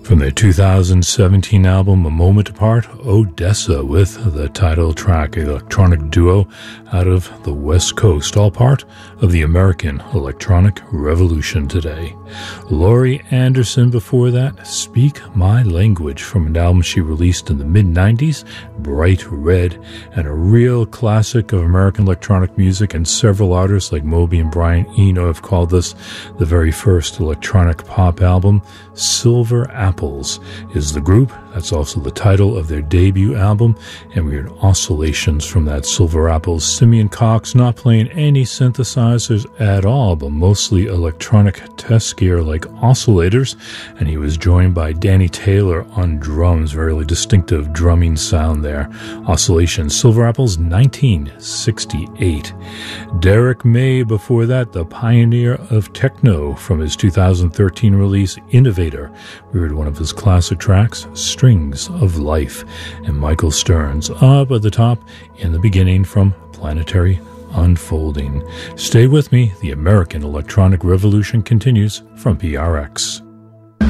From their 2017 album A Moment Apart, Odessa with the title track, electronic duo out of the West Coast, all part of the American electronic revolution today. Laurie Anderson before that, Speak My Language, from an album she released in the mid-90s, Bright Red, and a real classic of American electronic music, and several artists like Moby and Brian Eno have called this the very first electronic pop album. Silver Apples is the group. That's also the title of their debut album, and we heard Oscillations from that Silver Apples. Simeon Cox not playing any synthesizers at all, but mostly electronic test gear like oscillators, and he was joined by Danny Taylor on drums. Very distinctive drumming sound there. Oscillations, Silver Apples, 1968. Derek May before that, the pioneer of techno, from his 2013 release Innovator. We heard one of his classic tracks, Strings of Life, and Michael Stearns up at the top in the beginning from Planetary Unfolding. Stay with me. The American Electronic Revolution continues from PRX.